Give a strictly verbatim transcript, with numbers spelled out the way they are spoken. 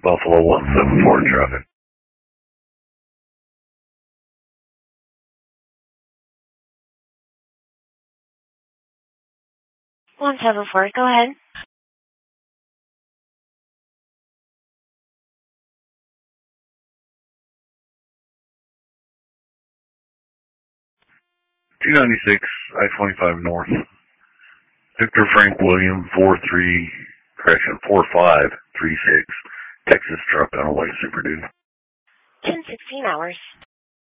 Buffalo one seven four traffic. one seven four, go ahead. two ninety-six, I twenty-five North. Victor Frank William, four three, correction, four five three six, Texas truck on a white Super Duty. ten sixteen hours.